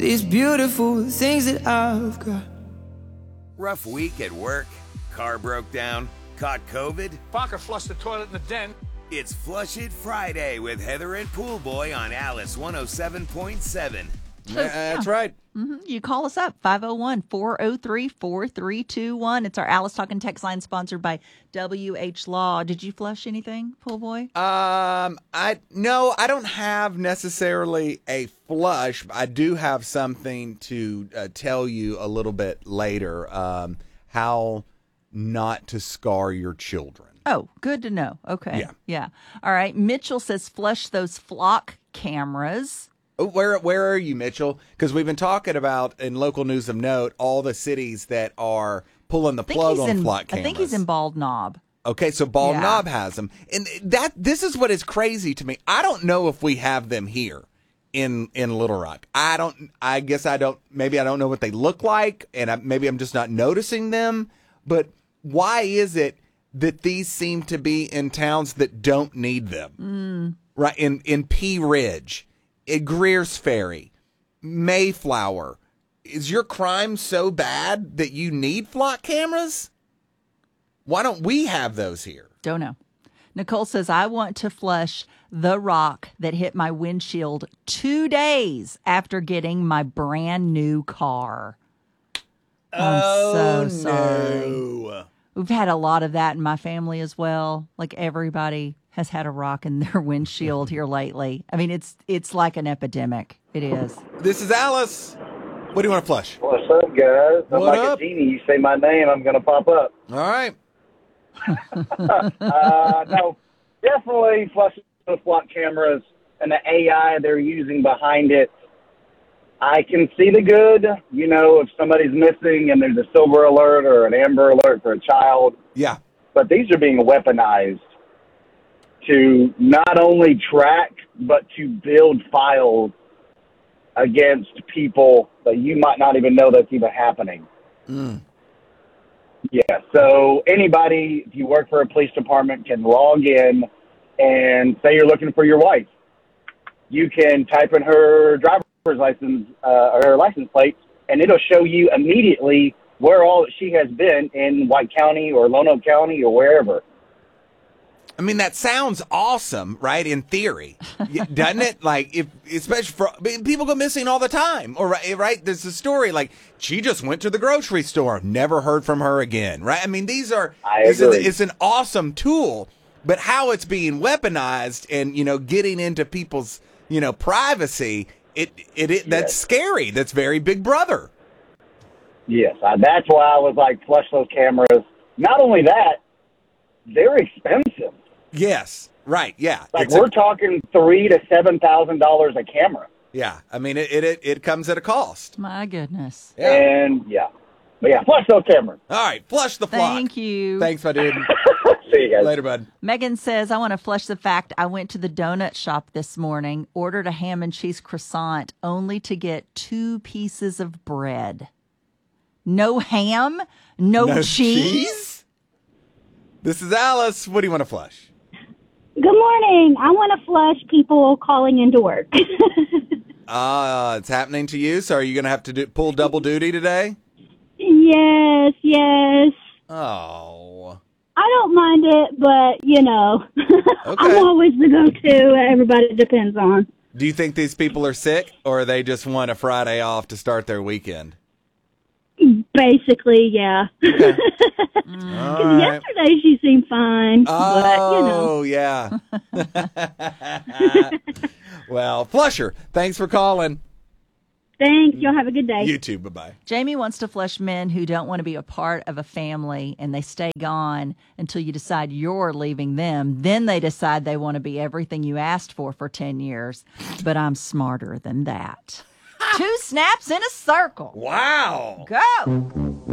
these beautiful things that I've got. Rough week at work? Car broke down? Caught COVID? Parker flushed the toilet in the den. It's Flush It Friday with Heather and Pool Boy on Alice 107.7. That's right. Mm-hmm. You call us up, 501-403-4321. It's our Alice Talking text line sponsored by WH Law. Did you flush anything, Pool Boy? No, I don't have necessarily a flush. I do have something to tell you a little bit later, how not to scar your children. Oh, good to know. Okay. Yeah. All right. Mitchell says flush those flock cameras. Oh, where are you, Mitchell? Because we've been talking about, in local news of note, all the cities that are pulling the plug on flock cameras. I think he's in Bald Knob. Okay, so Bald Knob has them. And this is what is crazy to me. I don't know if we have them here in Little Rock. I guess I don't, maybe I don't know what they look like, and maybe I'm just not noticing them. But why is it that these seem to be in towns that don't need them? Right, in Pea Ridge, in Greers Ferry, Mayflower. Is your crime so bad that you need flock cameras? Why don't we have those here? Don't know. Nicole says, I want to flush the rock that hit my windshield 2 days after getting my brand new car. I'm so sorry. No. We've had a lot of that in my family as well. Like everybody has had a rock in their windshield here lately. I mean, it's like an epidemic. It is. This is Alice. What do you want to flush? What's up, guys? I'm What like up? a genie. You say my name, I'm going to pop up. All right. No, definitely flushing the flock cameras and the AI they're using behind it. I can see the good, if somebody's missing and there's a silver alert or an amber alert for a child. Yeah. But these are being weaponized to not only track, but to build files against people that you might not even know that's even happening. Yeah, so anybody, if you work for a police department, can log in and say you're looking for your wife. You can type in her driver's license or her license plate, and it'll show you immediately where all she has been in White County or Lonoke County or wherever. I mean, that sounds awesome, right? In theory, doesn't it? Like, especially for people go missing all the time, or right? There's a story like she just went to the grocery store, never heard from her again, right? I mean, it's an awesome tool, but how it's being weaponized and getting into people's privacy, that's scary. That's very Big Brother. Yes, that's why I was like, flush those cameras. Not only that, they're expensive. Yes, right, yeah. Like we're talking $3,000 to $7,000 a camera. Yeah, I mean it comes at a cost. My goodness. Yeah. And but flush those cameras. All right, flush the flock. Thank you. Thanks, my dude. See you guys later, bud. Megan says, I want to flush the fact I went to the donut shop this morning, ordered a ham and cheese croissant, only to get 2 pieces of bread. No ham, no cheese. This is Alice. What do you want to flush? Good morning. I want to flush people calling into work. It's happening to you. So are you going to have to pull double duty today? Yes. Oh. I don't mind it, but, Okay. I'm always the go-to everybody depends on. Do you think these people are sick, or they just want a Friday off to start their weekend? Basically, yeah. Okay. Because yesterday she seemed fine. Oh, yeah. Well, Flusher, thanks for calling. Thanks. Y'all have a good day. You too. Bye-bye. Jamie wants to flush men who don't want to be a part of a family, and they stay gone until you decide you're leaving them. Then they decide they want to be everything you asked for 10 years. But I'm smarter than that. 2 snaps in a circle. Wow. Go.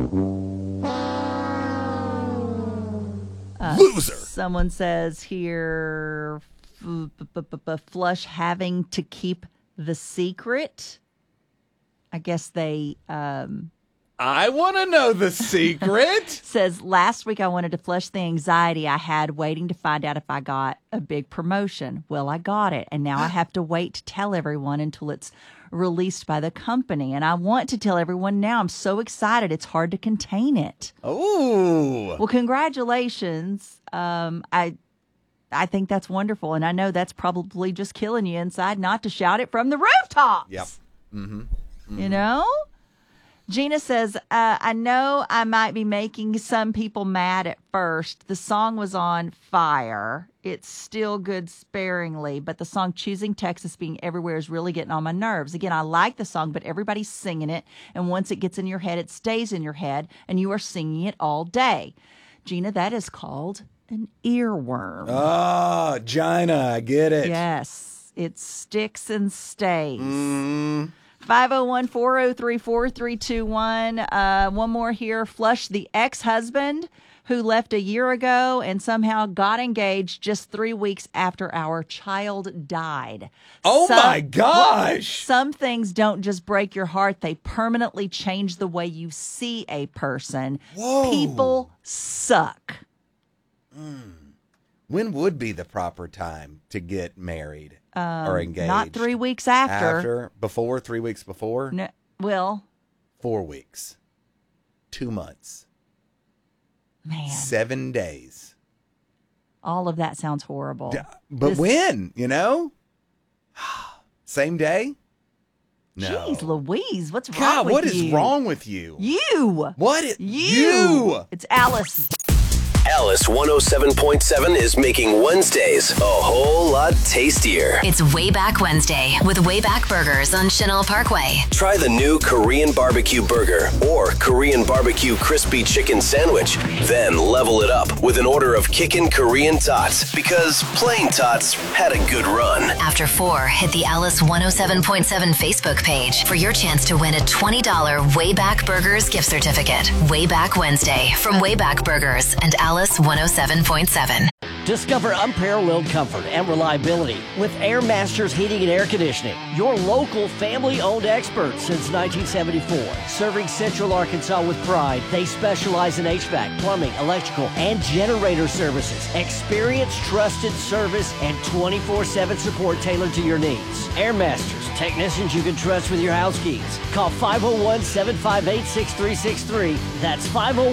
Loser. Someone says here, flush having to keep the secret. I guess they I want to know the secret. Says, last week I wanted to flush the anxiety I had waiting to find out if I got a big promotion. Well, I got it. And now I have to wait to tell everyone until it's released by the company. And I want to tell everyone now. I'm so excited. It's hard to contain it. Oh. Well, congratulations. I think that's wonderful. And I know that's probably just killing you inside not to shout it from the rooftops. Yep. You know? Gina says, I know I might be making some people mad at first. The song was on fire. It's still good sparingly, but the song Choosing Texas Being Everywhere is really getting on my nerves. Again, I like the song, but everybody's singing it, and once it gets in your head, it stays in your head, and you are singing it all day. Gina, that is called an earworm. Oh, Gina, I get it. Yes, it sticks and stays. 501-403-4321. One more here. Flush the ex-husband who left a year ago and somehow got engaged just 3 weeks after our child died. Oh, my gosh. Some things don't just break your heart. They permanently change the way you see a person. Whoa. People suck. When would be the proper time to get married or engaged? Not 3 weeks after. Before, 3 weeks before? No, well, 4 weeks. 2 months. man, 7 days. all of that sounds horrible. But when, you know? Same day? No. Jeez Louise, what's wrong God, with what you? is wrong with you? You. What is You. It's Alice. Alice 107.7 is making Wednesdays a whole lot tastier. It's Wayback Wednesday with Wayback Burgers on Chanel Parkway. Try the new Korean barbecue burger or Korean barbecue crispy chicken sandwich. Then level it up with an order of Kickin' Korean Tots, because plain Tots had a good run. After 4, hit the Alice 107.7 Facebook page for your chance to win a $20 Wayback Burgers gift certificate. Wayback Wednesday from Wayback Burgers and Alice 107.7. Discover unparalleled comfort and reliability with Air Masters Heating and Air Conditioning, your local family-owned experts since 1974. Serving Central Arkansas with pride, they specialize in HVAC, plumbing, electrical, and generator services. Experience, trusted service, and 24/7 support tailored to your needs. Air Masters, technicians you can trust with your house keys. Call 501-758-6363. That's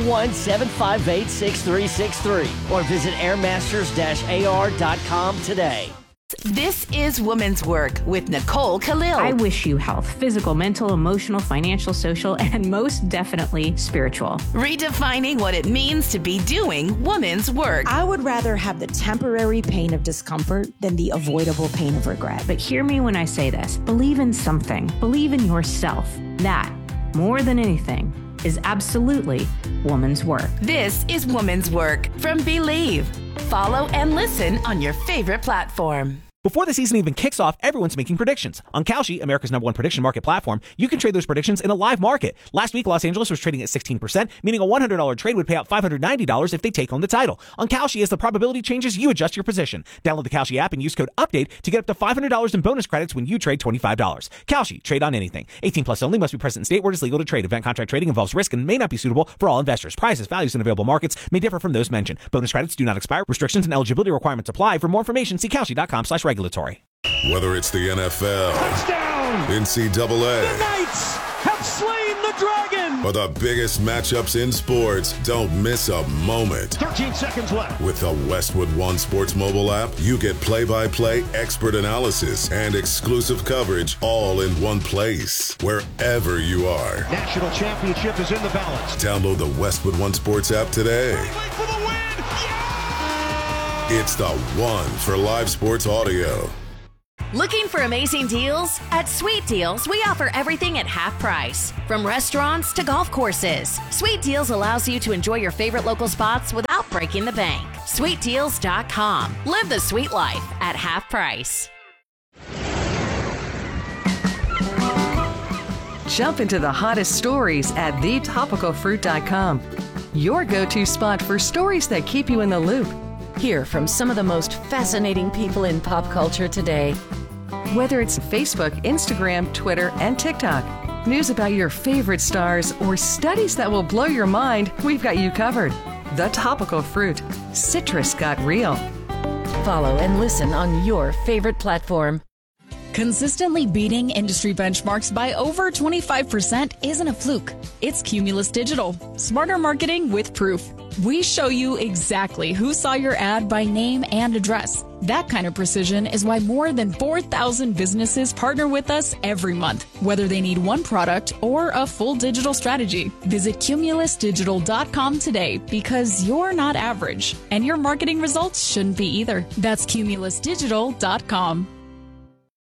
501-758-6363. Or visit airmasters-ar.com today. This is Women's Work with Nicole Khalil. I wish you health, physical, mental, emotional, financial, social, and most definitely spiritual. Redefining what it means to be doing women's work. I would rather have the temporary pain of discomfort than the avoidable pain of regret. But hear me when I say this. Believe in something. Believe in yourself. That, more than anything, is absolutely woman's work. This is Woman's Work from Believe. Follow and listen on your favorite platform. Before the season even kicks off, everyone's making predictions. On Kalshi, America's #1 prediction market platform, you can trade those predictions in a live market. Last week, Los Angeles was trading at 16%, meaning a $100 trade would pay out $590 if they take home the title. On Kalshi, as the probability changes, you adjust your position. Download the Kalshi app and use code UPDATE to get up to $500 in bonus credits when you trade $25. Kalshi, trade on anything. 18 plus only, must be present in state where it is legal to trade. Event contract trading involves risk and may not be suitable for all investors. Prices, values, and available markets may differ from those mentioned. Bonus credits do not expire. Restrictions and eligibility requirements apply. For more information, see Kalshi.com/regulatory. Whether it's the NFL, touchdown, NCAA, the Knights have slain the dragon, or the biggest matchups in sports, don't miss a moment. 13 seconds left. With the Westwood One Sports mobile app, you get play-by-play expert analysis and exclusive coverage all in one place, wherever you are. National championship is in the balance. Download the Westwood One Sports app today. Wait for the win! Yeah! It's the one for live sports audio. Looking for amazing deals? At Sweet Deals, we offer everything at half price. From restaurants to golf courses, Sweet Deals allows you to enjoy your favorite local spots without breaking the bank. SweetDeals.com. Live the sweet life at half price. Jump into the hottest stories at thetopicalfruit.com. Your go-to spot for stories that keep you in the loop. Hear from some of the most fascinating people in pop culture today. Whether it's Facebook, Instagram, Twitter, and TikTok, news about your favorite stars, or studies that will blow your mind, we've got you covered. The Topical Fruit. Citrus got real. Follow and listen on your favorite platform. Consistently beating industry benchmarks by over 25% isn't a fluke. It's Cumulus Digital. Smarter marketing with proof. We show you exactly who saw your ad by name and address. That kind of precision is why more than 4,000 businesses partner with us every month, whether they need one product or a full digital strategy. Visit cumulusdigital.com today, because you're not average, and your marketing results shouldn't be either. That's cumulusdigital.com.